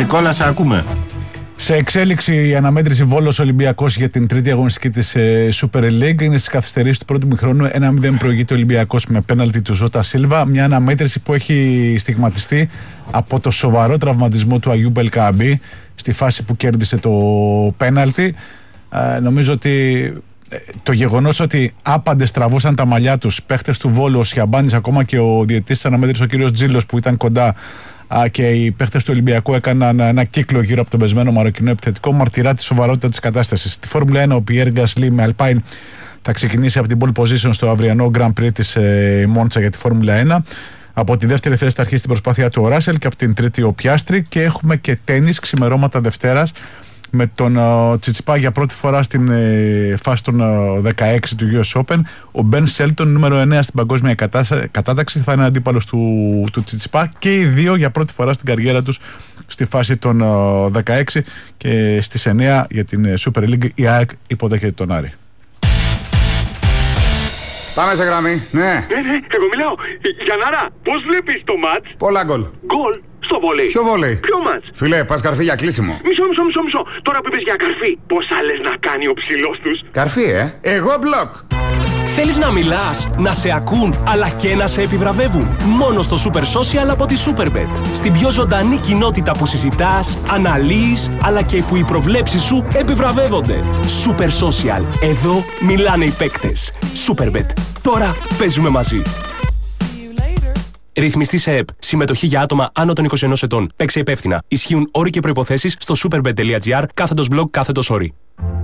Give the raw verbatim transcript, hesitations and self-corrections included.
Νικόλα, σε ακούμε. Σε εξέλιξη η αναμέτρηση Βόλος Ολυμπιακός για την τρίτη αγωνιστική της ε, Super League. Είναι στις καθυστερήσεις του πρώτου μηχρόνου. ένα μηδέν προηγείται ο Ολυμπιακός με πέναλτι του Ζώτα Σίλβα. Μια αναμέτρηση που έχει στιγματιστεί από το σοβαρό τραυματισμό του Αγιούμπ Ελκαμπή στη φάση που κέρδισε το πέναλτι. Ε, νομίζω ότι ε, το γεγονός ότι άπαντες τραβούσαν τα μαλλιά τους, παίχτες του Βόλου, ο Σιαμπάνης, ακόμα και ο διαιτητής της αναμέτρησης, ο κύριος Τζίλος, που ήταν κοντά, και οι παίχτες του Ολυμπιακού έκαναν ένα κύκλο γύρω από τον πεσμένο μαροκινό επιθετικό, μαρτυρά τη σοβαρότητα της κατάστασης. Στη Φόρμουλα ένα, ο Πιέρ Γκασλί με Alpine θα ξεκινήσει από την pole position στο αυριανό Grand Prix της ε, Μόντσα για τη Φόρμουλα ένα. Από τη δεύτερη θέση θα αρχίσει την προσπάθεια του ο Ράσελ και από την τρίτη ο Πιάστρι. Και έχουμε και τένις ξημερώματα Δευτέρας με τον uh, Τσιτσιπά για πρώτη φορά στην uh, φάση των uh, δεκαέξι του γιου ες Open. Ο Μπεν Σέλτον, νούμερο εννέα στην παγκόσμια κατάσα, κατάταξη, θα είναι αντίπαλος του, του Τσιτσιπά, και οι δύο για πρώτη φορά στην καριέρα τους στη φάση των uh, δεκαέξι, και στις εννέα για την uh, Super League η ΑΕΚ υποδέχεται τον Άρη. Πάμε σε γραμμή, ναι. Ναι, ναι, εγώ μιλάω. Γιαννάρα, πώς βλέπεις το μάτς? Πολλά γκολ. Γκολ στο βόλεϊ. Ποιο βόλεϊ? Ποιο μάτς? Φίλε, πας καρφί για κλείσιμο. Μισό, μισό, μισό, μισό. Τώρα που είπες για καρφί, πόσα λες να κάνει ο ψηλός τους? Καρφί, ε. Εγώ μπλοκ. Θέλεις να μιλάς, να σε ακούν, αλλά και να σε επιβραβεύουν? Μόνο στο Super Social από τη Superbet. Στην πιο ζωντανή κοινότητα που συζητάς, αναλύεις, αλλά και που οι προβλέψεις σου επιβραβεύονται. Super Social. Εδώ μιλάνε οι παίκτες. Superbet. Τώρα παίζουμε μαζί. Ρυθμιστή σε ΕΠ. Συμμετοχή για άτομα άνω των είκοσι ενός ετών. Παίξε υπεύθυνα. Ισχύουν όροι και προϋποθέσεις στο superbet.gr κάθετος blog κάθετος όροι.